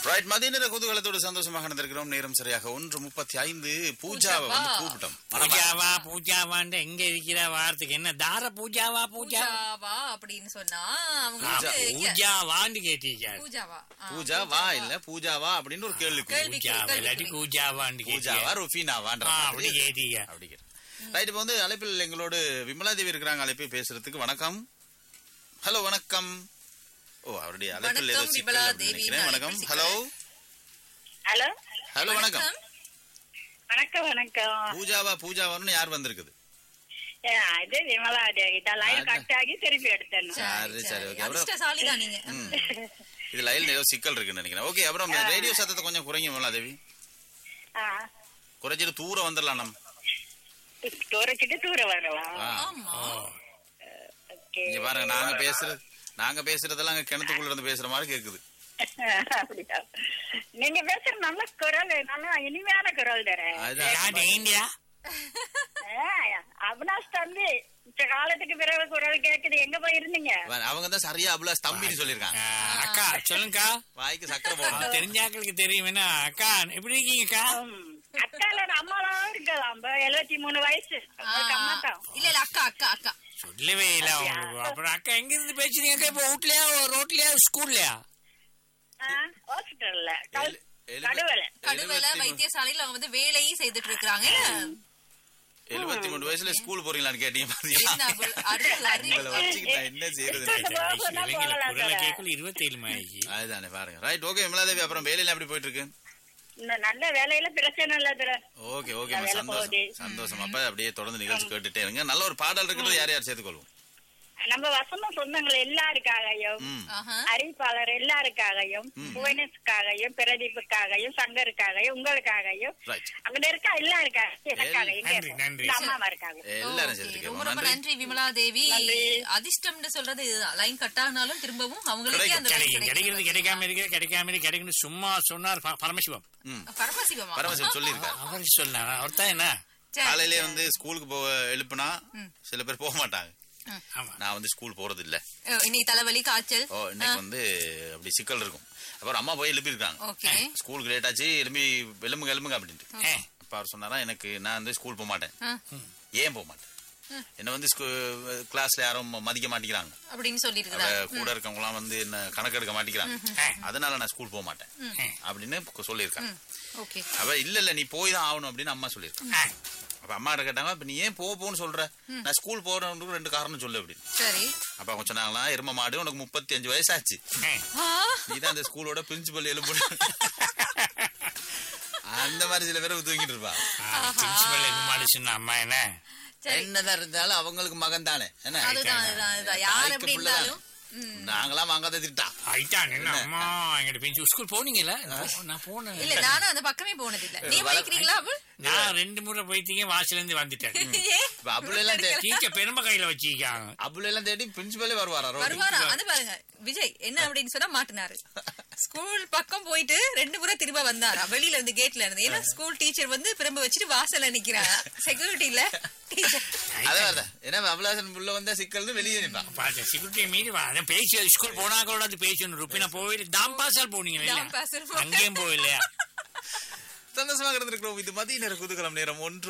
Right, மதிய நேர குதூகலத்தோடு சந்தோஷமாக நடந்திருக்கிறோம். நேரம் சரியாக 1:35. பூஜாவை வந்து கூப்பிட்டோம். பூஜாவான்னு எங்க இருக்கிற வார்த்தைக்கு என்ன தார பூஜாவா அப்படின்னு சொன்னா பூஜாவான்னு கேட்டீங்க. பூஜாவா இல்ல பூஜாவா அப்படின்னு ஒரு கேள்வி. பூஜாவா ருஃபீனாவான்ற அப்படி கேட்டீங்க. ரைட், இப்ப வந்து அழைப்பில் எங்களோடு விமலா தேவி இருக்கிறாங்க. அழைப்பை பேசுறதுக்கு வணக்கம். ஹலோ வணக்கம். ஓ, அவருடைய அழைப்பில் ஏதோ சிக்கல் நினைக்கிறேன். வணக்கம். ஹலோ ஹலோ ஹலோ வணக்கம். வணக்கம் வணக்கம். பூஜாவான்னு யார் வந்திருக்குது? இது விமலா தேவி தான். லைன் கட் ஆகி திருப்பி எடுத்தேன். சரி ஓகே. அதிர்ஷ்டசாலிதான் நீங்க. இது லைன்ல ஏதோ சிக்கல் இருக்குன்னு நினைக்கிறேன். ஓகே, அப்புறம் ரேடியோ சத்தத்தை கொஞ்சம் குறைங்க விமலா தேவி. குறைச்சிட்டு தூரம் வந்துடலாம். நம்ம குறைச்சிட்டு தூரம் வரலாம். இங்க பாருங்க, நாங்க பேசுறதெல்லாம் அங்க கிணத்துக்குள்ள இருந்து பேசுற மாதிரி கேக்குது. அப்படியா? நீங்க பேசுற நல்ல குரல், நல்ல இனிமையான குரல் தரேன். அபினாஷ் தம்பி, இந்த காலத்துக்கு பிறகு குரல் கேக்குது. எங்க போயிருந்தீங்க? அவங்க தான் சரியா அபிலாஷ் தம்பின்னு சொல்லிருக்காங்க. அக்கா சொல்லுங்கக்கா. வாய்க்கு சக்கரை போடணும். தெரிஞ்சாக்களுக்கு தெரியும். என்ன அக்கா எப்படி இருக்கீங்கக்கா? அக்கால அம்மாலாம் இருக்கலாம். 73 வயசு. இல்ல இல்ல அக்கா அக்கா அக்கா சொல்லவே இல்ல அவங்களுக்கு. அப்புறம் அக்கா எங்க இருந்து பேசுறீங்க? இப்ப வீட்லயா, ரோட்லயா, ஸ்கூல்லயா? ஹாஸ்பிட்டல்ல, கடுவல வைத்தியசாலையில அவங்க வந்து வேலையும் செய்துட்டு இருக்காங்க. 73 வயசுல ஸ்கூல் போறீங்களான்னு கேட்டீங்க. என்ன செய்யறது? 27 அதுதானே பாருங்க. ரைட், ஓகே விமலாதேவி, அப்புறம் வேலையில எப்படி போயிட்டு இருக்கு? நல்ல வேலையில பிரச்சனை இல்ல. ஓகே ஓகே, சந்தோஷம். அப்ப அப்படியே தொடர்ந்து நிகழ்ச்சி கேட்டுட்டே இருங்க. நல்ல ஒரு பாடல் இருக்கிறது. யார் யார் சேர்த்துக்கொள்வோம்? நம்ம வசந்த சொந்தங்கள் எல்லாருக்காகவும், அறிவிப்பாளர் எல்லாருக்காகவும், புவனேஷ்காகவும், பிரதீப்புக்காகவும், சங்கருக்காகவும், உங்களுக்காகவும், அங்க இருக்க எல்லாருக்காகவும், அம்மாமா இருக்காங்க எல்லாரும் சேர்த்துக்கோங்க. ரொம்ப நன்றி விமலா தேவி. அதிர்ஷ்டம்னு சொல்றது இதுதான். லைன் கட் ஆனாலும் திரும்பவும் அவங்களுக்கே அந்த கிடைக்கிறது. கிடைக்காம சும்மா சொன்னார் பரமசிவம். பரமசிவம் சொல்லிருக்காரு. அவர் சொன்னார். அவர் தான் என்ன காலையிலே வந்து ஸ்கூலுக்கு போக எழுப்புனா சில பேர் போக மாட்டாங்க. நான் வந்து ஸ்கூல் போறது இல்ல, இன்னைக்கு தலைவலி காய்ச்சல், இன்னைக்கு வந்து அப்படி சிக்கல் இருக்கும். அப்புறம் அம்மா போய் எழுப்பி இருக்காங்க. ஸ்கூலுக்கு லேட் ஆச்சு, எழும்புங்க அப்படின்ட்டு. அப்ப அவர் சொன்னாரா, எனக்கு நான் வந்து ஸ்கூல் போக மாட்டேன். ஏன் போக மாட்டேன்? என்ன வந்து கிளாஸ்ல யாரும் மதிக்க மாட்டேங்கிறாங்க அப்படின்னு சொல்லி கூட இருக்கவங்க எல்லாம் வந்து என்ன கணக்கெடுக்க மாட்டேங்கிறாங்க. அதனால நான் ஸ்கூல் போக மாட்டேன் அப்படின்னு சொல்லியிருக்காங்க. அப்ப இல்ல நீ போய் தான் ஆகணும் அப்படின்னு அம்மா சொல்லியிருக்காங்க. அப்ப அம்மா கேட்டாங்க, இப்ப நீ ஏன் போன்னு சொல்ற? நான் ஸ்கூல் போறேன்னு 2 காரணம் சொல்லு அப்படின்னு. அப்ப அவங்க சொன்னாங்களா, எரும மாடு, உனக்கு 35 வயசாச்சு, நீதான் அந்த ஸ்கூலோட பிரின்சிபல் எழுப்பு. அந்த மாதிரி சில பேரை தூங்கிட்டு இருப்பா. பிரின்சிபல் எருமாடு சொன்ன அம்மா என்னதான் இருந்தாலும் அவங்களுக்கு மகன் தானே. நாங்களாம் வாங்காத திட்டா அம்மா எங்கிட்ட ஸ்கூல் போனீங்களா? நான் போனேன் இல்ல, நானும் அந்த பக்கமே போனது இல்ல. நீ போய்க்கிறீங்களா? நான் 2 முறை போயிட்டீங்க, வாசல இருந்து வந்துட்டேன். டீச்சர் பெருமை கையில வச்சிருக்காங்க. அப்புல எல்லாம் தேடி பிரின்சிபலே வருவாரா? அது பாருங்க விஜய் என்ன அப்படின்னு சொன்னா மாட்டினாரு. ஸ்கூல் பக்கம் போயிட்டு 2 முறை திரும்ப வந்தாரா வெளியில இருந்து, கேட்ல இருந்து. ஏன்னா ஸ்கூல் டீச்சர் வந்து பிரம்ப வச்சுட்டு வாசல்ல நிக்கிறாங்க. செக்யூரிட்டி இல்ல டீச்சர். அதான் ஏன்னா அபிலாசன் உள்ள வந்தா சிக்கல்னு வெளியே நிப்பான். செக்யூரிட்டி மீறி பேசி ஸ்கூல் போனா கூட பேசணும். ருப்பினா போயிட்டு தாம்பாசால் போனீங்க, அங்கேயும் போயில்லையா? சந்தோஷமாக இருந்திருக்கிறோம். இது மதிய நேர குதூகலம். நேரம் 1